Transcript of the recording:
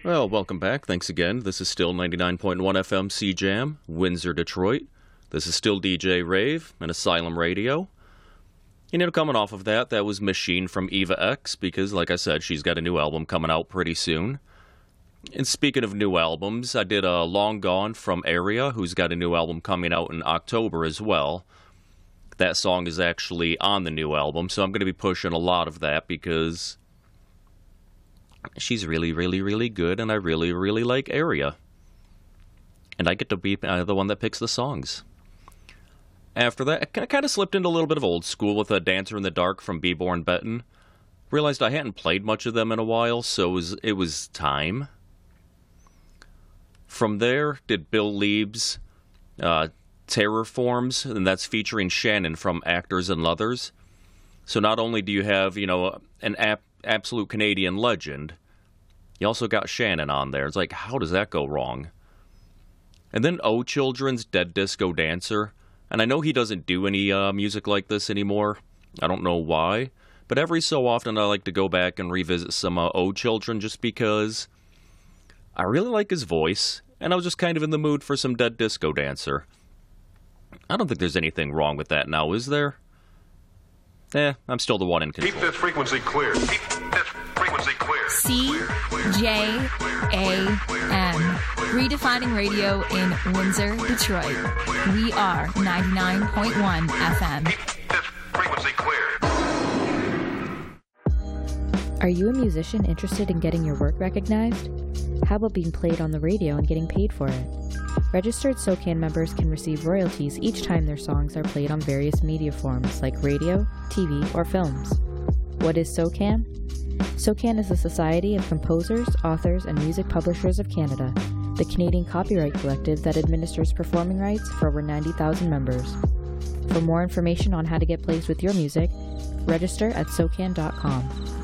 Well, welcome back. Thanks again. This is still 99.1 FM CJAM, Windsor, Detroit. This is still DJ Rave and Asylum Radio. Coming off of that was Machine from Eva X, because, like I said, she's got a new album coming out pretty soon. And speaking of new albums, I did Long Gone from Area, who's got a new album coming out in October as well. That song is actually on the new album, so I'm going to be pushing a lot of that because she's really, really, really good, and I really, really like Area. And I get to be the one that picks the songs. After that, I kind of slipped into a little bit of old school with a Dancer in the Dark from Beborn Benton. Realized I hadn't played much of them in a while, so it was time. From there, did Bill Lieb's Terror Forms, and that's featuring Shannon from Actors and Leathers. So not only do you have, an absolute Canadian legend, you also got Shannon on there. It's like, how does that go wrong? And then O Children's Dead Disco Dancer. And I know he doesn't do any music like this anymore. I don't know why. But every so often I like to go back and revisit some O Children just because I really like his voice. And I was just kind of in the mood for some Dead Disco Dancer. I don't think there's anything wrong with that now, is there? I'm still the one in control. Keep this frequency clear. Keep this frequency clear. CJAM. Redefining radio in Windsor, Detroit. We are 99.1 FM. Keep this frequency clear. Are you a musician interested in getting your work recognized? How about being played on the radio and getting paid for it? Registered SOCAN members can receive royalties each time their songs are played on various media forms like radio, TV, or films. What is SOCAN? SOCAN is the Society of Composers, Authors, and Music Publishers of Canada, the Canadian copyright collective that administers performing rights for over 90,000 members. For more information on how to get placed with your music, register at SOCAN.com.